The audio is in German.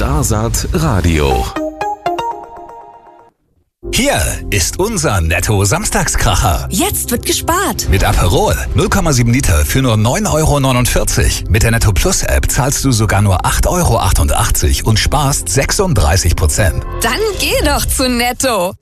Starsat Radio. Hier ist unser Netto-Samstagskracher. Jetzt wird gespart. Mit Aperol 0,7 Liter für nur 9,49 €. Mit der Netto Plus App zahlst du sogar nur 8,88 € und sparst 36%. Dann geh doch zu Netto.